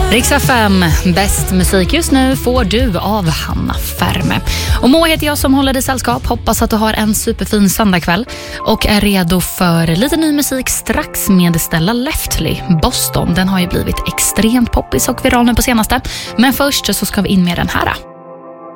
Rix FM, bäst musik just nu får du av Hanna Färme. Och Moa heter jag som håller dig sällskap. Hoppas att du har en superfin söndagkväll och är redo för lite ny musik strax med Stella Leftly. Boston, den har ju blivit extremt poppis och viral nu på senaste. Men först så ska vi in med den här.